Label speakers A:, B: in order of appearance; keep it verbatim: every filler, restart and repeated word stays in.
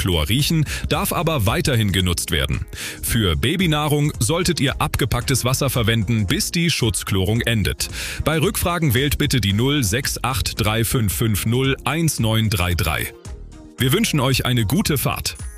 A: Chlor riechen, darf aber weiterhin genutzt werden. Für Babynahrung solltet ihr abgepacktes Wasser verwenden, bis die Schutzchlorung endet. Bei Rückfragen wählt bitte die null sechs acht drei fünf fünf null eins neun drei drei. Wir wünschen euch eine gute Fahrt.